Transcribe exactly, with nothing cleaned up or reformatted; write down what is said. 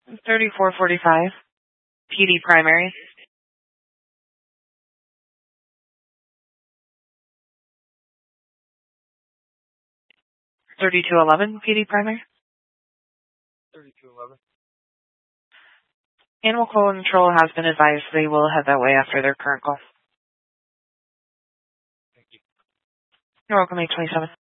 thirty-four forty-five, P D primary. thirty-two eleven, P D primary. thirty-two eleven. Animal control has been advised they will head that way after their current call. Thank you. You're welcome, eight twenty-seven.